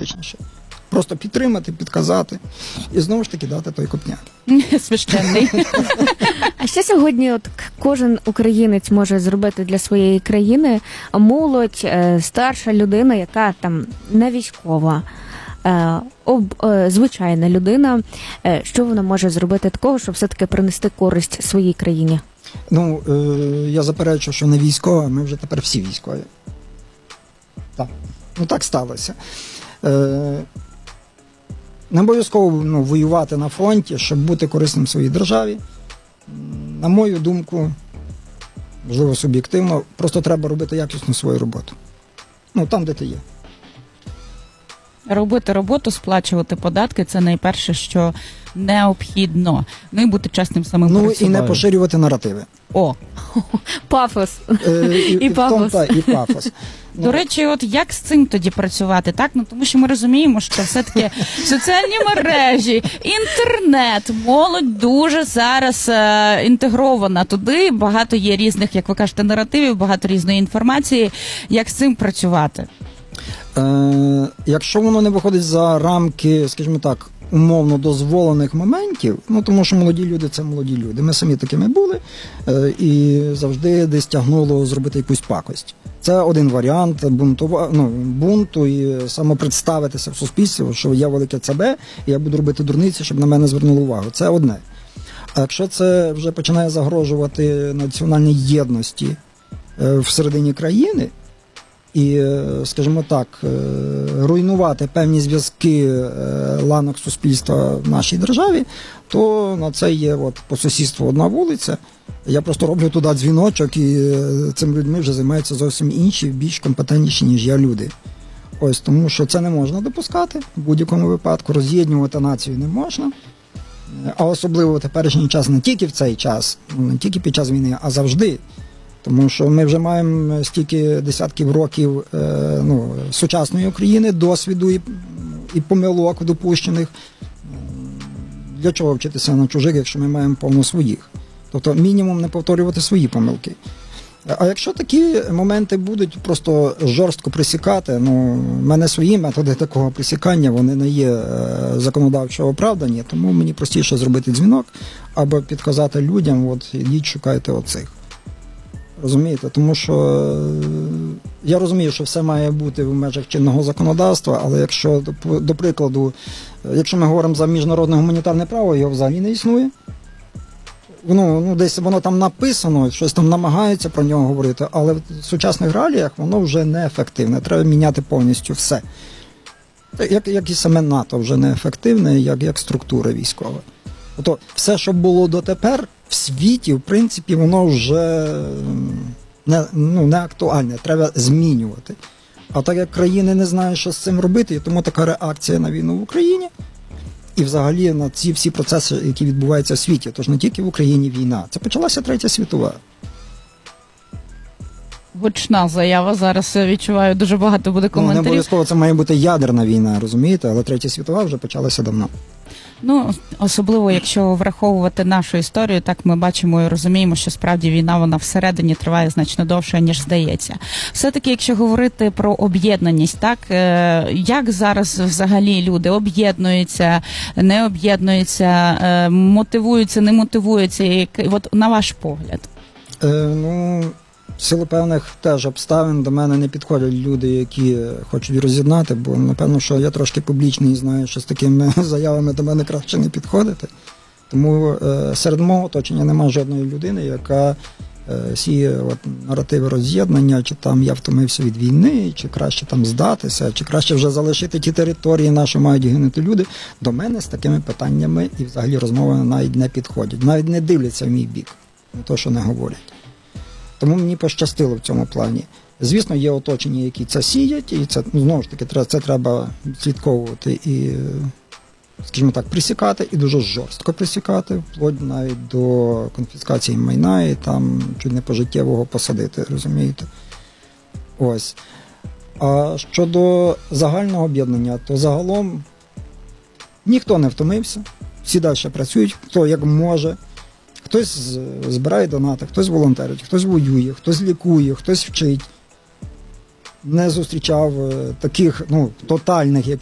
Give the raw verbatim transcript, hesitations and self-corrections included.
найпрактичніше. Просто підтримати, підказати і знову ж таки дати той копняк. Священний. А що сьогодні от кожен українець може зробити для своєї країни? Молодь, старша людина, яка там не військова, об, звичайна людина, що вона може зробити такого, щоб все-таки принести користь своїй країні? Ну, я заперечу, що не військова, ми вже тепер всі військові. Так, ну так сталося. Не обов'язково ну, воювати на фронті, щоб бути корисним своїй державі. На мою думку, можливо, суб'єктивно, просто треба робити якісну свою роботу. Ну, там, де ти є. Робити роботу, сплачувати податки – це найперше, що необхідно. Ну і бути чесним самим Ну перед собою. І не поширювати наративи. О! Пафос. Е, і, і, і пафос. Том, та, і пафос. До речі, от як з цим тоді працювати, так? Ну, тому що ми розуміємо, що все-таки соціальні мережі, інтернет, молодь дуже зараз е, інтегрована туди, багато є різних, як ви кажете, наративів, багато різної інформації. Як з цим працювати? Е, якщо воно не виходить за рамки, скажімо так, умовно дозволених моментів, ну тому що молоді люди – це молоді люди. Ми самі такими були е, і завжди десь тягнуло зробити якусь пакость. Це один варіант бунтува, ну, бунту і самопредставитися в суспільстві, що я велике ЦБ, і я буду робити дурниці, щоб на мене звернули увагу. Це одне. А якщо це вже починає загрожувати національній єдності е, всередині країни, і, скажімо так, руйнувати певні зв'язки ланок суспільства в нашій державі, то на це є от, по сусідству одна вулиця. Я просто роблю туди дзвіночок, і цим людьми вже займаються зовсім інші, більш компетентніші, ніж я, люди. Ось, тому що це не можна допускати в будь-якому випадку, роз'єднувати націю не можна. А особливо в теперішній час, не тільки в цей час, не тільки під час війни, а завжди. Тому що ми вже маємо стільки десятків років е, ну, сучасної України, досвіду і, і помилок допущених. Для чого вчитися на чужих, якщо ми маємо повно своїх? Тобто мінімум не повторювати свої помилки. А якщо такі моменти будуть просто жорстко присікати, ну, в мене свої методи такого присікання, вони не є е, законодавчо оправдані, тому мені простіше зробити дзвінок або підказати людям, от, ідіть, шукайте оцих. Розумієте? Тому що я розумію, що все має бути в межах чинного законодавства, але якщо, до прикладу, якщо ми говоримо за міжнародне гуманітарне право, його взагалі не існує. Воно, ну, десь воно там написано, щось там намагаються про нього говорити, але в сучасних реаліях воно вже неефективне. Треба міняти повністю все. Як, як і саме НАТО вже неефективне, як, як структура військова. Тобто все, що було дотепер, в світі, в принципі, воно вже не, ну, не актуальне, треба змінювати. А так як країни не знають, що з цим робити, і тому така реакція на війну в Україні і взагалі на ці всі процеси, які відбуваються в світі. Тож не тільки в Україні війна. Це почалася Третя світова. Гучна заява, зараз відчуваю, дуже багато буде коментарів. Ну, не обов'язково це має бути ядерна війна, розумієте? Але Третя світова вже почалася давно. Ну, особливо, якщо враховувати нашу історію, так ми бачимо і розуміємо, що справді війна, вона всередині триває значно довше, ніж здається. Все-таки, якщо говорити про об'єднаність, так, як зараз взагалі люди об'єднуються, не об'єднуються, мотивуються, не мотивуються, от на ваш погляд? Е, ну... В силу певних теж обставин до мене не підходять люди, які хочуть роз'єднати, бо, напевно, що я трошки публічний і знаю, що з такими заявами до мене краще не підходити. Тому е, серед мого оточення немає жодної людини, яка е, сіє от, наративи роз'єднання, чи там я втомився від війни, чи краще там здатися, чи краще вже залишити ті території, на що мають гинути люди. До мене з такими питаннями і взагалі розмови навіть не підходять, навіть не дивляться в мій бік, не то, що не говорять. Тому мені пощастило в цьому плані. Звісно, є оточення, які це сіять, і це, ну, знову ж таки, це треба слідковувати і, скажімо так, присікати, і дуже жорстко присікати, вплоть навіть до конфіскації майна і там чуть не пожиттєвого посадити, розумієте? Ось. А щодо загального об'єднання, то загалом ніхто не втомився, всі далі працюють, хто як може. Хтось збирає донати, хтось волонтерить, хтось воює, хтось лікує, хтось вчить. Не зустрічав таких, ну, тотальних,